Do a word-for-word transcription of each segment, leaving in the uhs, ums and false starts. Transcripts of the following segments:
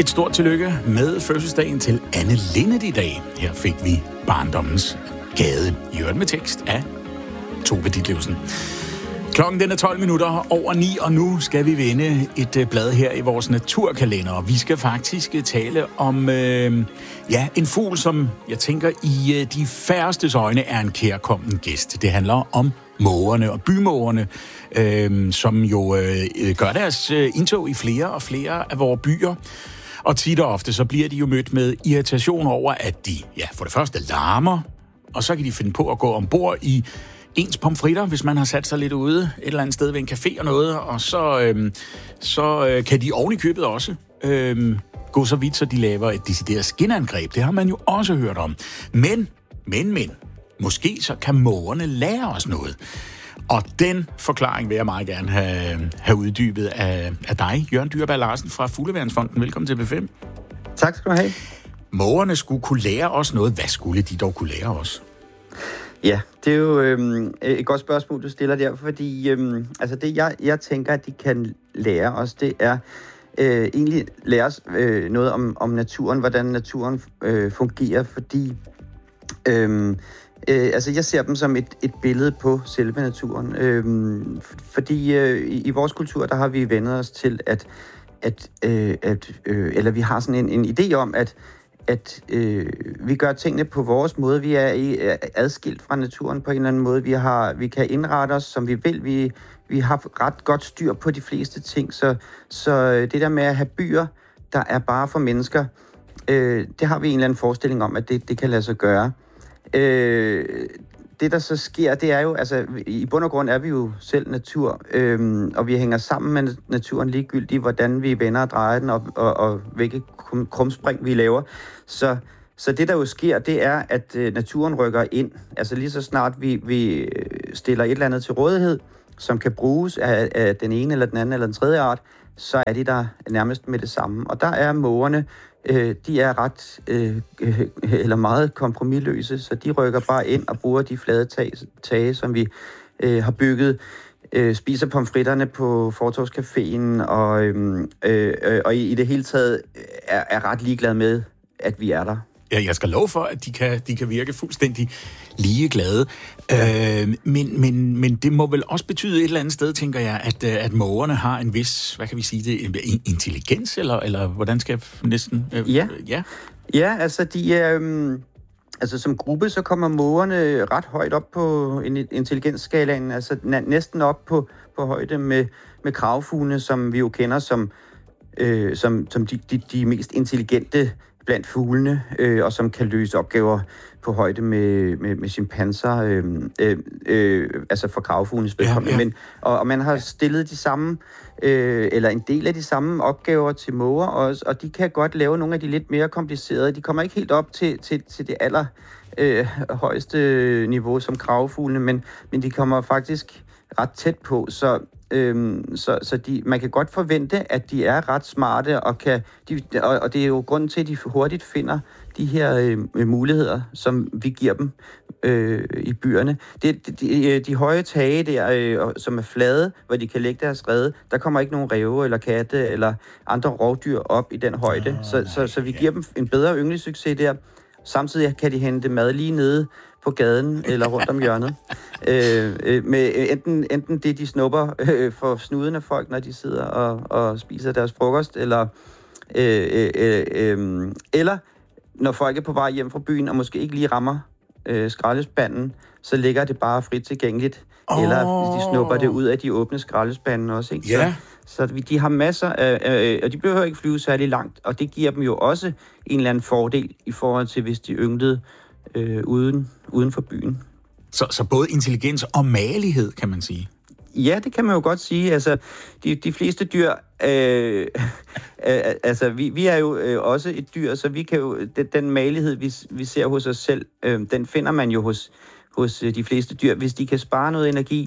Et stort tillykke med fødselsdagen til Anne Linnet i dag. Her fik vi barndommens gade, i øvrigt med tekst af Tove Ditlevsen. Klokken den er tolv minutter over ni, og nu skal vi vende et blad her i vores naturkalender. Og vi skal faktisk tale om øh, ja, en fugl, som jeg tænker i øh, de færrestes øjne er en kærkommen gæst. Det handler om mågerne og bymågerne, øh, som jo øh, gør deres øh, indtog i flere og flere af vores byer. Og tit og ofte så bliver de jo mødt med irritation over, at de ja, for det første larmer, og så kan de finde på at gå ombord i ens pomfritter, hvis man har sat sig lidt ude et eller andet sted ved en café og noget, og så, øhm, så øh, kan de oven i købet også øhm, gå så vidt, så de laver et decideret skinangreb. Det har man jo også hørt om. Men, men, men, måske så kan mågerne lære os noget. Og den forklaring vil jeg meget gerne have, have uddybet af, af dig, Jørgen Dyrberg Larsen fra Fugleværnsfonden. Velkommen til B fem. Tak skal du have. Mågerne skulle kunne lære os noget. Hvad skulle de dog kunne lære os? Ja, det er jo øhm, et godt spørgsmål, du stiller der, fordi øhm, altså det, jeg, jeg tænker, at de kan lære os, det er øh, egentlig lære os øh, noget om, om naturen, hvordan naturen øh, fungerer, fordi øhm, øh, altså jeg ser dem som et, et billede på selve naturen, øhm, fordi øh, i, i vores kultur, der har vi vendt os til, at, at, øh, at øh, eller vi har sådan en, en idé om, at at øh, vi gør tingene på vores måde. Vi er i, er adskilt fra naturen på en eller anden måde. Vi, har, vi kan indrette os, som vi vil. Vi, vi har ret godt styr på de fleste ting. Så, så det der med at have byer, der er bare for mennesker, øh, det har vi en eller anden forestilling om, at det, det kan lade sig gøre. Øh, det, der så sker, det er jo, altså i bund og grund er vi jo selv natur, øhm, og vi hænger sammen med naturen ligegyldigt, hvordan vi vender og drejer den, og, og, og hvilke krumspring vi laver. Så, så det, der jo sker, det er, at øh, naturen rykker ind. Altså lige så snart vi, vi stiller et eller andet til rådighed, som kan bruges af, af den ene eller den anden eller den tredje art, så er de der nærmest med det samme. Og der er mågerne, øh, de er ret øh, øh, eller meget kompromisløse, så de rykker bare ind og bruger de flade tage, tage som vi øh, har bygget, øh, spiser pomfritterne på Fortovscaféen, og, øh, øh, og i, i det hele taget er, er ret ligeglade med, at vi er der. Ja, jeg skal love for, at de kan, de kan virke fuldstændig ligeglade. Ja. Øh, men, men, men det må vel også betyde et eller andet sted, tænker jeg, at, at mågerne har en vis, hvad kan vi sige det, intelligens, eller, eller hvordan skal jeg næsten... Øh, ja. ja, ja, altså de er... Øh, altså som gruppe, så kommer mågerne ret højt op på intelligensskalaen, altså næsten op på, på højde med, med kravfuglene, som vi jo kender som, øh, som, som de, de, de mest intelligente blandt fuglene, øh, og som kan løse opgaver på højde med, med, med chimpanser, øh, øh, øh, altså for kravfuglenes vedkommende. Ja, ja. Men, og, og man har stillet de samme, øh, eller en del af de samme opgaver til måger også, og de kan godt lave nogle af de lidt mere komplicerede. De kommer ikke helt op til, til, til det aller øh, højeste niveau som kravfuglene, men, men de kommer faktisk ret tæt på, så Øhm, så så de, man kan godt forvente, at de er ret smarte, og, kan, de, og, og det er jo grunden til, at de hurtigt finder de her øh, muligheder, som vi giver dem øh, i byerne. Det, de, de, de høje tage der, øh, som er flade, hvor de kan lægge deres rede, der kommer ikke nogen ræve eller katte eller andre rovdyr op i den højde. Oh, så, så, så vi giver dem en bedre ynglesucces der. Samtidig kan de hente mad lige nede på gaden eller rundt om hjørnet. Øh, øh, med enten, enten det, de snupper øh, for snuden af folk, når de sidder og, og spiser deres frokost, eller, øh, øh, øh, eller når folk er på vej hjem fra byen og måske ikke lige rammer øh, skraldespanden, så ligger det bare frit tilgængeligt. Oh. Eller de snupper det ud af de åbne skraldespanden også. Ikke? Yeah. Så, så de har masser af, øh, og de behøver ikke flyve særlig langt, og det giver dem jo også en eller anden fordel i forhold til, hvis de ynglede øh, uden, uden for byen. Så, så både intelligens og magelighed, kan man sige? Ja, det kan man jo godt sige. Altså, de, de fleste dyr, øh, øh, altså, vi, vi er jo øh, også et dyr, så vi kan jo, den, den magelighed, vi, vi ser hos os selv, øh, den finder man jo hos, hos de fleste dyr. Hvis de kan spare noget energi,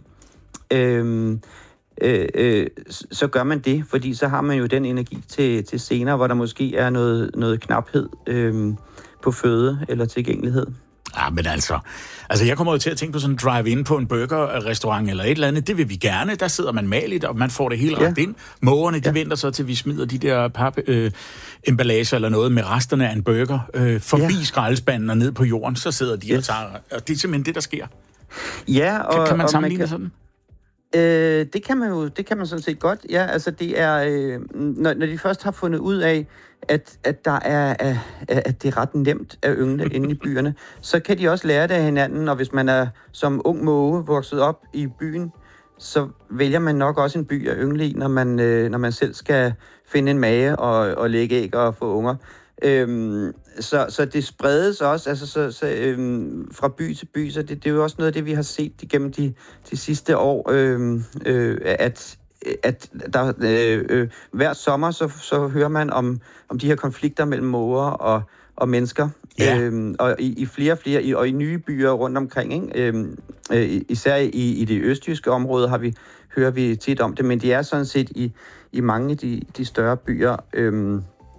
øh, øh, øh, så gør man det, fordi så har man jo den energi til, til senere, hvor der måske er noget, noget knaphed øh, på føde eller tilgængelighed. Ja, men altså, altså jeg kommer jo til at tænke på sådan en drive-in på en burgerrestaurant eller et eller andet. Det vil vi gerne. Der sidder man maligt, og man får det hele ret ja. ind. Mågerne, de ja. venter så til, vi smider de der pap-emballager øh, eller noget med resterne af en burger øh, forbi ja. skraldespanden og ned på jorden. Så sidder de yes. og tager... Og det er simpelthen det, der sker. Ja, og... Kan, kan man sammenligne man kan... sådan? Øh, det kan man jo, det kan man sådan set godt. Ja, altså det er, øh, når, når de først har fundet ud af, at, at, der er, at, at det er ret nemt at yngle inde i byerne, så kan de også lære det af hinanden, og hvis man er som ung måge vokset op i byen, så vælger man nok også en by at yngle i, når man, øh, når man selv skal finde en mage og, og lægge æg og få unger. Øhm, så, så det spredes også altså, så, så, øhm, fra by til by, så det, det er jo også noget af det, vi har set igennem de, de sidste år, øhm, øh, at at der, øh, øh, hver sommer, så, så hører man om, om de her konflikter mellem måger og, og mennesker. Ja. Øhm, og i, i flere og flere, i, og i nye byer rundt omkring, ikke? Øhm, øh, især i, i det østjyske område har vi, hører vi tit om det, men de er sådan set i, i mange af de, de større byer. Øhm,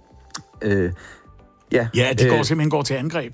øh, ja, ja, de går øh, simpelthen går til angreb.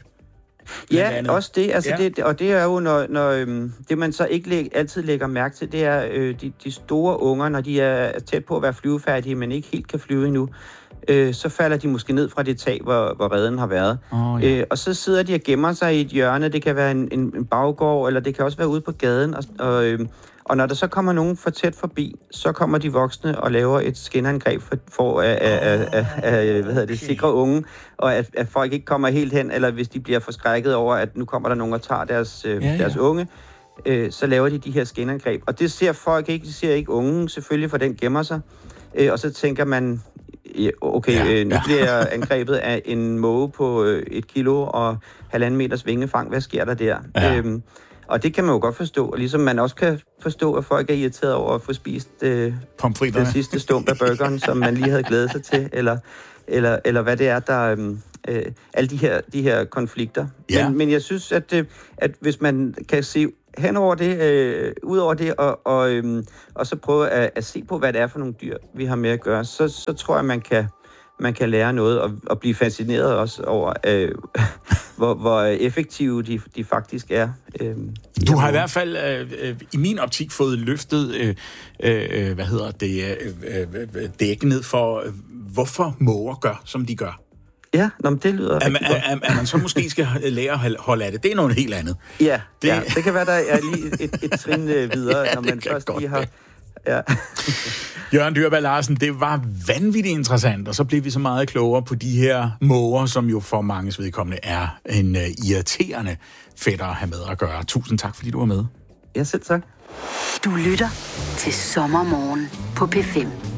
Ja, også det, altså ja. det, og det er jo, når, når øhm, det man så ikke læg, altid lægger mærke til, det er øh, de, de store unger, når de er tæt på at være flyvefærdige, men ikke helt kan flyve endnu, øh, så falder de måske ned fra det tag, hvor, hvor reden har været. Oh, ja. øh, og så sidder de og gemmer sig i et hjørne, det kan være en, en, en baggård, eller det kan også være ude på gaden, og, og, øh, og når der så kommer nogen for tæt forbi, så kommer de voksne og laver et skinangreb for, for at, at, at, at, at hvad hedder det, sikre unge, og at, at folk ikke kommer helt hen, eller hvis de bliver forskrækket over, at nu kommer der nogen og tager deres, øh, ja, ja. deres unge, øh, så laver de de her skinangreb. Og det ser folk ikke, de ser ikke unge, selvfølgelig, for den gemmer sig. Øh, og så tænker man, okay, ja, øh, nu ja. bliver jeg angrebet af en måge på øh, et kilo og halvanden meters vingefang. Hvad sker der der? Ja. Øhm, Og det kan man jo godt forstå, og ligesom man også kan forstå, at folk er irriteret over at få spist øh, den sidste stump af burgeren, som man lige havde glædet sig til, eller, eller, eller hvad det er, der øh, alle de her, de her konflikter. Ja. Men, men jeg synes, at, øh, at hvis man kan se hen over det, øh, ud over det, og, og, øh, og så prøve at, at se på, hvad det er for nogle dyr, vi har med at gøre, så, så tror jeg, man kan man kan lære noget og, og blive fascineret også over, øh, hvor, hvor effektive de, de faktisk er. Øh, du har i hvert fald øh, i min optik fået løftet øh, øh, hvad hedder det, øh, øh, dækket for, øh, hvorfor måger gør, som de gør. Ja, nå, men det lyder at, rigtig godt. At, at man så måske skal lære at holde af det, det er noget helt andet. Ja, det, ja, det kan være, der er lige et, et trin videre, ja, når man først lige har... Ja. Jørgen Dyrberg Larsen, det var vanvittigt interessant, og så blev vi så meget klogere på de her måger, som jo for manges vedkommende er en uh, irriterende fætter at have med at gøre. Tusind tak, fordi du var med. Ja, selv tak. Du lytter til Sommermorgen på P fem.